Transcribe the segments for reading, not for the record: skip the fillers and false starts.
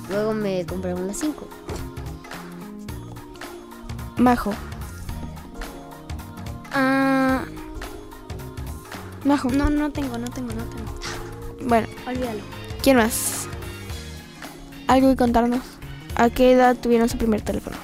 Luego me compraron la 5. Majo. Majo. No tengo. Bueno, Olvídalo. ¿quién más? ¿Algo que contarnos? ¿A qué edad tuvieron su primer teléfono?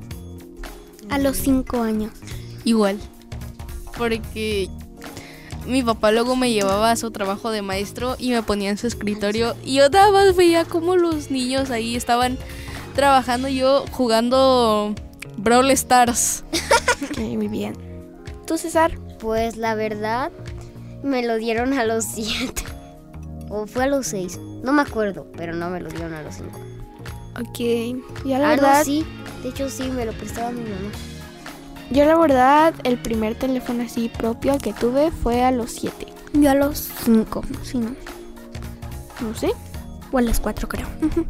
A los 5 años. Igual. Porque mi papá luego me llevaba a su trabajo de maestro y me ponía en su escritorio. Y yo nada más veía cómo los niños ahí estaban trabajando, yo jugando Brawl Stars. Ok, muy bien. ¿Tú, César? Pues la verdad, me lo dieron a los 7. O fue a los 6. No me acuerdo, pero no me lo dieron a los 5. Ok. Ya la verdad... No, sí. De hecho, sí, me lo prestaba mi mamá. Yo la verdad, el primer teléfono así propio que tuve fue a los 7. Yo a los 5. Sí, ¿no? No sé. O a los 4, creo.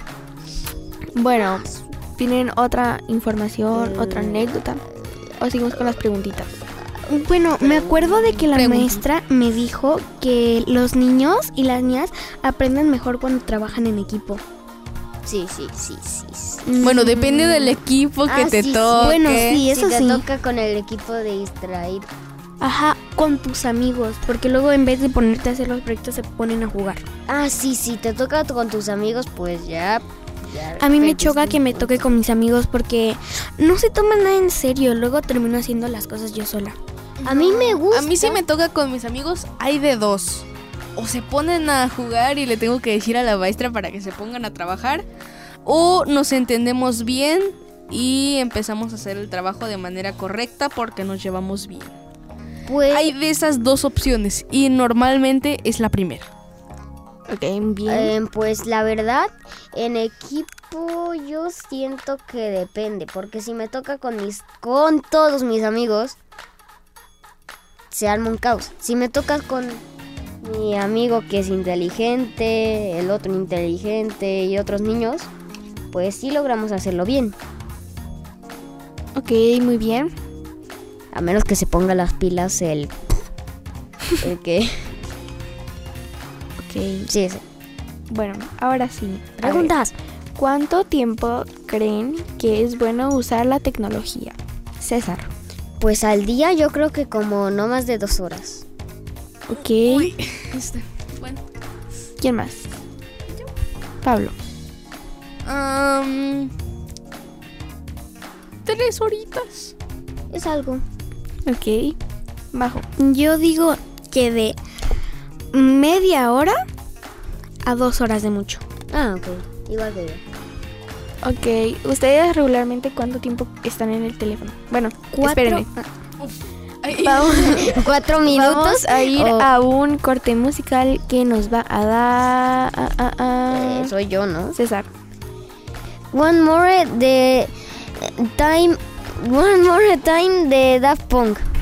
Bueno, ¿tienen otra información, otra anécdota? ¿O seguimos con las preguntitas? Bueno, me acuerdo de que la Pregunta. maestra me dijo que los niños y las niñas aprenden mejor cuando trabajan en equipo. Sí. Bueno, depende del equipo que te sí, sí. toque. Bueno, sí, eso si te sí. toca con el equipo de distraído. Ajá, con tus amigos, porque luego en vez de ponerte a hacer los proyectos se ponen a jugar. Sí, te toca con tus amigos, pues ya A mí me perdiste choca que me un toque punto. con mis amigos porque no se toman nada en serio, luego termino haciendo las cosas yo sola. A mí me gusta. A mí si me toca con mis amigos, hay de dos. O se ponen a jugar y le tengo que decir a la maestra para que se pongan a trabajar, o nos entendemos bien y empezamos a hacer el trabajo de manera correcta porque nos llevamos bien. Pues, Hay de esas dos opciones y normalmente es la primera. Ok, bien. pues la verdad, en equipo yo siento que depende, porque si me toca con todos mis amigos, se arma un caos. Si me toca con mi amigo que es inteligente, el otro inteligente y otros niños, pues sí logramos hacerlo bien. Ok, muy bien. A menos que se ponga las pilas el que... Ok, Sí, ese. bueno, ahora sí. A Preguntas. ver, ¿cuánto tiempo creen que es bueno usar la tecnología? César. Pues al día yo creo que como no más de 2 horas. Ok, Bueno. ¿quién más? Pablo. 3 horitas. Es algo. Ok, Majo. Yo digo que de media hora a 2 horas de mucho. Ok. Igual que yo. Ok, ¿ustedes regularmente cuánto tiempo están en el teléfono? Bueno, 4. espérenme. Ay, Vamos, 4 minutos. vamos a ir o- a un corte musical que nos va a dar... Soy yo, ¿no? César. One More de Time de Daft Punk.